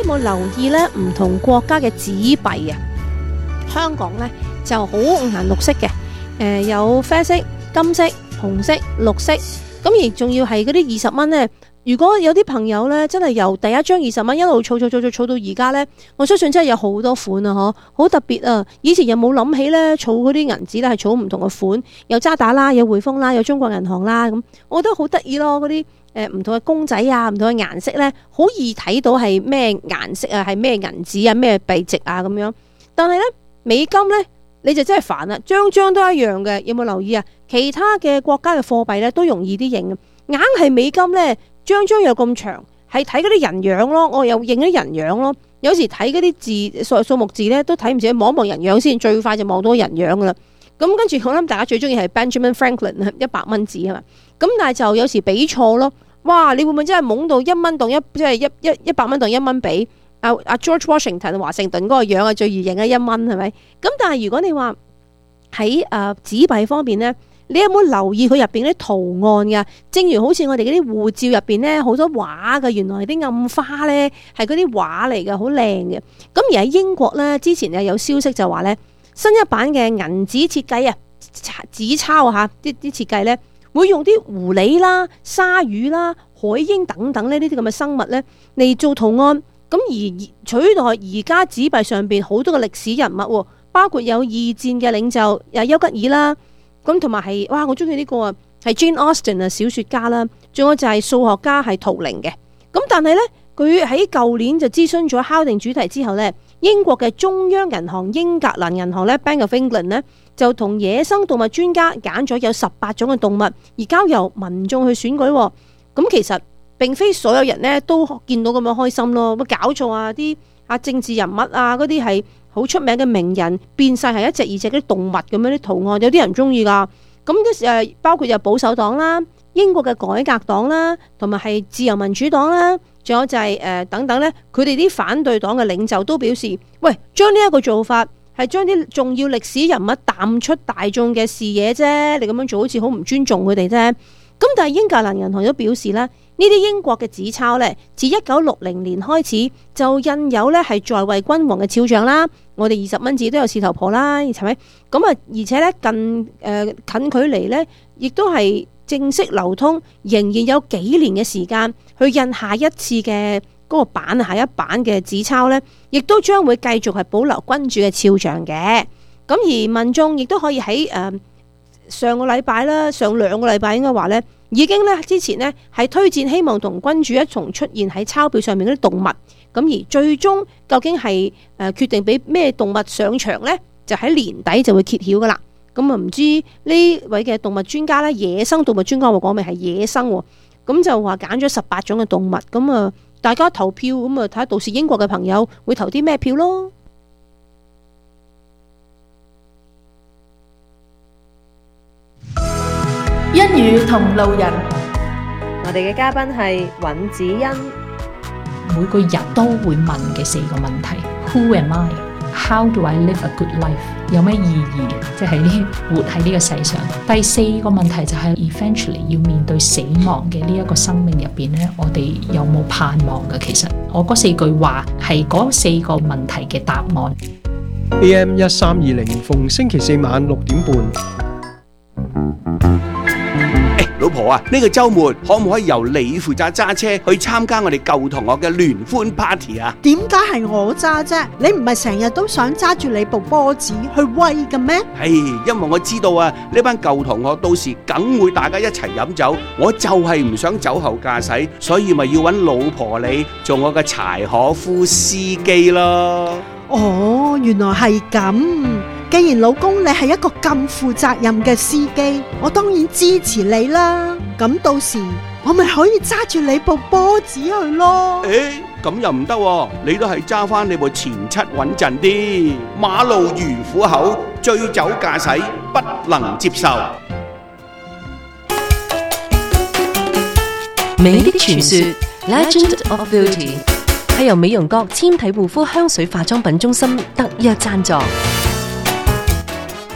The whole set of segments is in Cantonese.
冇留意呢？唔同國家嘅紙幣啊，香港呢就好五顏六色嘅，有啡色、金色、紅色、綠色，咁而仲要係嗰啲20蚊呢。如果有啲朋友呢，真係由第一張20蚊一路儲到而家呢，我相信真係有好多款啊，好特別啊！以前有冇諗起呢？儲嗰啲銀紙呢係儲唔同嘅款，有渣打啦，有匯豐啦，有中國銀行啦，咁我覺得好得意咯。嗰啲唔同嘅公仔啊，唔同嘅顏色呢，好易睇到係咩顏色啊，係咩銀紙啊，咩幣值啊咁樣。但係呢，美金呢，你就真係煩啦，張張都一樣嘅。有冇留意啊？其他嘅國家嘅貨幣呢，都容易啲認，硬係美金呢。張張又咁長，係睇嗰啲人樣咯，我又認啲人樣咯。有時睇嗰啲字數目字咧，都睇唔清，望一望人樣先，最快就望到人樣噶啦。咁跟住我諗大家最中意係 Benjamin Franklin 100蚊紙啊嘛。咁但係就有時俾錯咯。哇！你會唔會真係懵到1蚊當即係100蚊當1蚊俾阿 George Washington 華盛頓嗰個樣啊，最易認嘅1蚊係咪？咁但係如果你話喺紙幣方面咧？你有冇留意佢入邊啲圖案噶？正如好似我哋嗰啲護照入邊咧，好多畫噶，原來啲暗花咧係嗰啲畫嚟嘅，好靚嘅。咁而喺英國咧，之前有消息就話咧，新一版嘅銀紙設計啊，紙鈔嚇啲設計咧，會用啲狐狸啦、鯊魚啦、海鷹等等呢啲咁嘅生物咧嚟做圖案。咁而取代而家紙幣上邊好多嘅歷史人物，包括有二戰嘅領袖丘吉爾啦。咁同埋係哇，我中意呢個啊，係 Jane Austen 啊，小說家啦，仲有就係數學家係圖靈嘅。咁但係咧，佢喺舊年就諮詢咗敲定主題之後咧，英國嘅中央銀行英格蘭銀行咧 Bank of England 咧就同野生動物專家揀咗有18種嘅動物，而交由民眾去選舉。咁其實並非所有人咧都見到咁樣開心咯，乜搞錯啊？啲政治人物啊，嗰啲係好出名嘅名人變晒係一隻二隻嗰啲動物咁樣啲圖案，有啲人中意噶。咁包括有保守黨啦、英國嘅改革黨啦，同埋係自由民主黨啦，仲有就係等等咧，佢哋啲反對黨嘅領袖都表示，喂，將呢一個做法係將啲重要歷史人物淡出大眾嘅視野啫，你咁樣做好似好唔尊重佢哋啫。咁但係英格蘭銀行都表示咧，呢啲英國嘅紙鈔咧，自1960年開始就印有咧係在位君王嘅肖像啦。我哋20蚊紙都有事頭婆啦，係咪？咁啊，而且咧近距離咧，亦都係正式流通，仍然有幾年嘅時間去印下一次嘅嗰個版，下一版嘅紙鈔咧，亦都將會繼續係保留君主嘅肖像嘅。咁而民眾亦都可以喺上個禮拜啦，上2個禮拜應該話咧，已經咧之前咧係推薦希望同君主一同出現喺鈔票上面嗰啲動物。咁而最終究竟係決定俾咩動物上場呢？就喺年底就會揭曉噶啦。咁啊唔知呢位嘅動物專家咧，野生動物專家我講明係野生喎，咁就話揀咗18種嘅動物。咁啊大家投票，咁啊睇下到時英國嘅朋友會投啲咩票咯。 一語同路人， 我哋嘅嘉賓係尹子欣。 每個人都會問嘅4個問題 ：Who am I? How do I live a good life? 有咩意義？即係活喺呢個世上。第4個問題就係 eventually 要面對死亡嘅呢一個生命入邊咧，我哋有冇盼望嘅？其實我嗰4句話係嗰4個問題嘅答案。 AM 1320逢星期4晚6點半。 老婆啊，呢個週末可唔可以由你負責揸車去參加我哋舊同學嘅聯歡 party 啊？ 點解係我揸啫？你唔係成日都想揸住你部波子去威嘅咩？ 因為我知道啊，呢班舊同學到時梗會大家一齊飲酒，我就係唔想酒後駕駛，所以咪要揾老婆你做我嘅柴可夫司機咯。 哦，原來係咁。既然老公你係一個咁負責任嘅司機，我當然支持你啦。咁到時我咪可以揸住你部波子去咯。 咁又唔得喎，你都係揸翻你部前七穩陣啲。馬路如虎口，醉酒駕駛不能接受。 美的傳說 Legend of Beauty 係由美容閣纖體護膚香水化妝品中心特約贊助。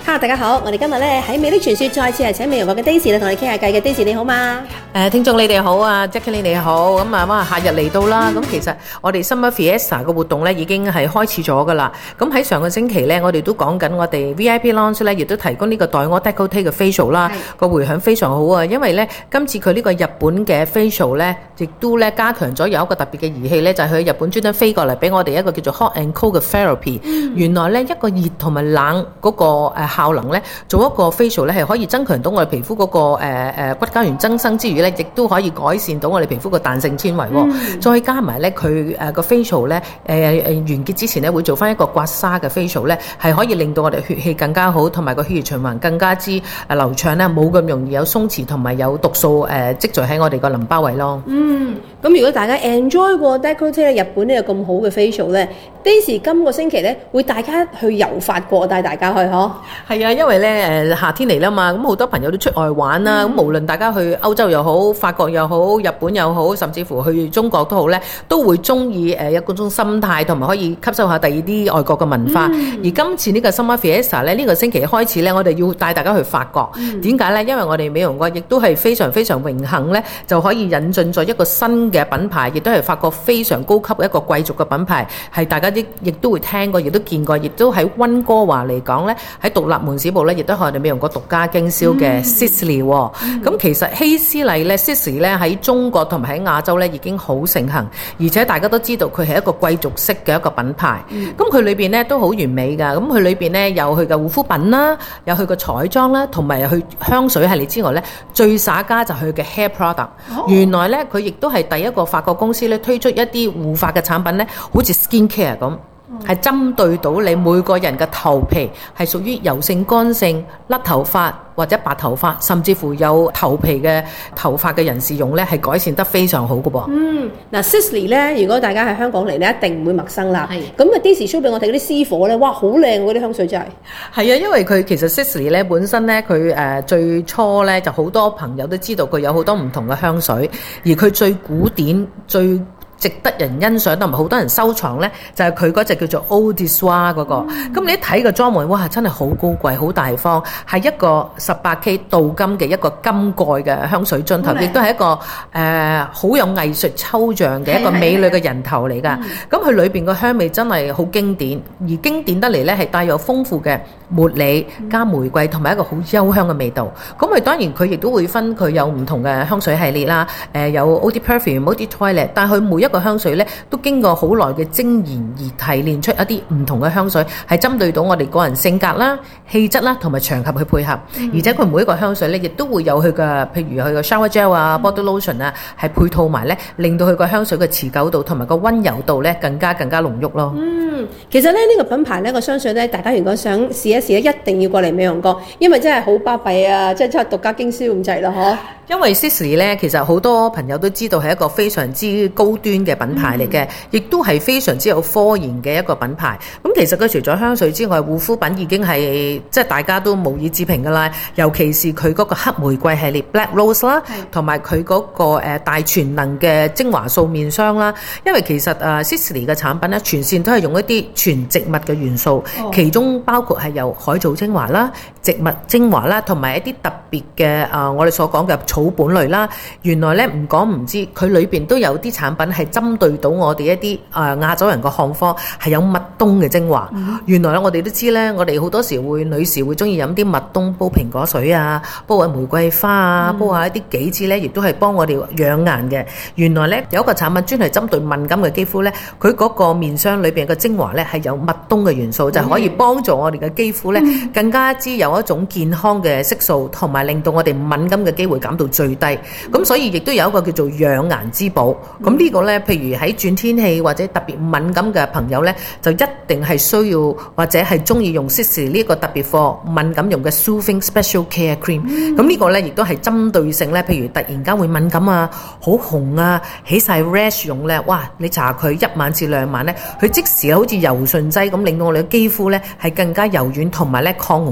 Hello， 大家好，我哋今日咧喺美的傳說再次係請美容國嘅 Daisy 同我哋傾下偈嘅。Daisy 你好嘛？ 聽眾你哋好啊 ，Jackie 你好，咁啊夏日嚟到啦，咁其實我哋 Summer Fiesta 嘅活動咧已經係開始咗噶啦。咁喺上個星期咧，我哋都講緊我哋 VIP Lounge 咧，亦都提供呢個黛柯 Décolleté 嘅 facial 啦，個迴響非常好啊。因為咧今次佢呢個日本嘅 facial 咧，亦都咧加強咗有一個特別嘅儀器咧，就係佢日本專登飛過嚟俾我哋一個叫做 hot and cold 嘅 therapy。原來咧一個熱同埋冷嗰個效能咧，做一個 facial 咧係可以增強到我哋皮膚嗰個骨膠原增生之餘咧，亦都可以改善到我哋皮膚個彈性纖維。再加埋咧佢個 facial 咧完結之前咧會做翻一個刮痧嘅 facial 咧，係可以令到我哋血氣更加好，同埋個血液循環更加之流暢咧，冇咁容易有鬆弛同埋有毒素積聚喺我哋個淋巴位咯。 咁如果大家 enjoy 過 Décolleté 日本呢個咁好嘅 facial 咧，Daisy 今個星期咧會大家去遊法國，帶大家去嗬。 係啊，因為咧夏天嚟啦嘛，咁好多朋友都出外玩啦。咁無論大家去歐洲又好、法國又好、日本又好，甚至乎去中國都好咧，都會中意一種心態，同埋可以吸收下第二啲外國嘅文化。而今次呢個 Summer Fiesta 咧，呢個星期開始咧，我哋要帶大家去法國。點解咧？因為我哋美容國亦都係非常非常榮幸咧，就可以引進咗一個新嘅品牌，亦都係法國非常高級嘅一個貴族嘅品牌，係大家亦都會聽過，亦都見過，亦都喺溫哥華嚟講咧，喺獨立門市部咧，亦都係我哋美容國獨家經銷嘅 Sisley。咁其實希斯麗咧 Sisley 咧喺中國同埋喺亞洲咧已經好盛行，而且大家都知道佢係一個貴族式嘅一個品牌。咁佢裏邊咧都好完美㗎。咁佢裏邊咧有佢嘅護膚品啦，有佢嘅彩妝啦，同埋佢香水系列之外咧，最耍家就係佢嘅 hair product。原來咧佢亦都係第一個法國公司咧推出一啲護髮嘅產品咧，好似 skin care 咁。係針對到你每個人嘅頭皮係屬於油性、乾性、甩頭髮或者白頭髮，甚至乎有頭皮嘅頭髮嘅人士用咧，係改善得非常好嘅噃。 嗱 Sisley 咧，如果大家喺香港嚟咧，一定唔會陌生啦。咁啊 Daisy show 俾我睇嗰啲私貨咧，哇，好靚嗰啲香水真係。係啊，因為佢其實 Sisley 咧本身咧，佢最初咧就好多朋友都知道佢有好多唔同嘅香水，而佢最古典最值得人欣賞同埋好多人收藏咧，就係佢嗰隻叫做 Eau de Soie 嗰個。咁你一睇個裝潢，哇，真係好高貴、好大方，係一個18K 鍍金嘅一個金蓋嘅香水樽頭，亦都係一個好有藝術抽象嘅一個美女嘅人頭嚟㗎。咁佢裏邊個香味真係好經典，而經典得嚟咧係帶有豐富嘅茉莉加玫瑰同埋一個好幽香嘅味道。咁佢當然佢亦都會分佢有唔同嘅香水系列啦，有 Eau de Parfum、Eau de Toilette， 但係佢每一個香水咧都經過好耐嘅精研而提煉出一啲唔同嘅香水，係針對到我哋個人性格啦、氣質啦同埋場合去配合。而且佢每一個香水咧亦都會有佢嘅，譬如佢嘅 shower gel 啊、body lotion 啊，係配套埋咧，令到佢個香水嘅持久度同埋個溫柔度咧更加濃郁咯。 其實咧呢個品牌咧，我相信咧大家如果想試一試咧，一定要過嚟美容國，因為真係好巴閉啊，即係獨家經銷咁滯啦，嗬。 因為 Sisley 咧，其實好多朋友都知道係一個非常之高端嘅品牌嚟嘅，亦都係非常之有科研嘅一個品牌。咁其實佢除咗香水之外，護膚品已經係即係大家都無以置評噶啦。尤其是佢嗰個黑玫瑰系列 Black Rose 啦，同埋佢嗰個大全能嘅精華素面霜啦。因為其實Sisley 嘅產品咧，全線都係用一啲全植物嘅元素，其中包括係由海藻精華啦、植物精華啦，同埋一啲特別嘅我哋所講嘅草本類啦。原來咧唔講唔知，佢裏邊都有啲產品係針對到我哋一啲亞洲人個漢方，係有蜜冬嘅精華。原來咧我哋都知咧，我哋好多時女士會中意飲啲蜜冬煲蘋果水啊，煲下玫瑰花啊，煲下一啲杞子咧，亦都係幫我哋養顏嘅。原來咧有一個產品專係針對敏感嘅肌膚咧，佢嗰個面霜裏邊嘅精華咧係有蜜冬嘅元素，就可以幫助我哋嘅肌膚咧更加之有一種健康嘅色素，同埋令到我哋敏感嘅機會減到最低。咁所以亦都有一個叫做養顏之寶。咁呢個咧，譬如喺轉天氣或者特別敏感嘅朋友咧，就一定係需要或者係中意用 Sisley 呢個特別貨敏感用嘅 Soothing Special Care Cream。咁呢個咧亦都係針對性咧，譬如突然間會敏感啊、好紅啊、起晒 rash 用咧，哇！你搽佢1晚至2晚咧，佢即時好似柔順劑咁，令到我哋嘅肌膚咧係更加柔軟，同埋咧抗紅嘅能力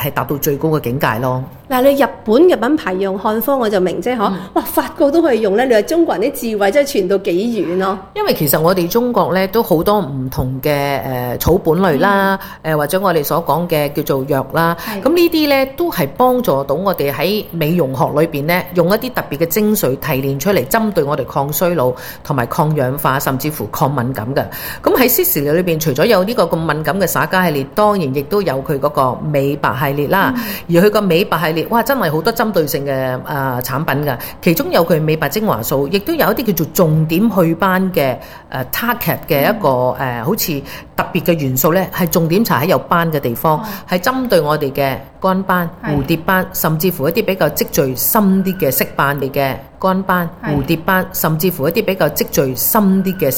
係達到最高嘅境界咯。 嗱，你日本嘅品牌用漢方我就明啫，嗬、哇，法國都可以用咧，你話中國人啲智慧真係傳到幾遠咯。 因為其實我哋中國咧都好多唔同嘅草本類啦，或者我哋所講嘅叫做藥啦，咁呢啲咧都係幫助到我哋喺美容學裏邊咧，用一啲特別嘅精髓提煉出嚟，針對我哋抗衰老同埋抗氧化，甚至乎抗敏感嘅。咁喺 Sisley 裏邊，除咗有呢個咁敏感嘅耍家系列，當然亦都有佢嗰個美白系列啦。而佢個美白系列，哇，真係好多針對性嘅產品㗎。其中有佢美白精華素，亦都有一啲叫做重點祛斑嘅target 嘅一個好似特別嘅元素咧，係重點搽喺有斑嘅地方，係針對我哋嘅肝斑、蝴蝶斑，甚至乎一啲比較積聚深啲嘅色斑嚟嘅肝斑、蝴蝶斑，甚至乎一啲比較積聚深啲嘅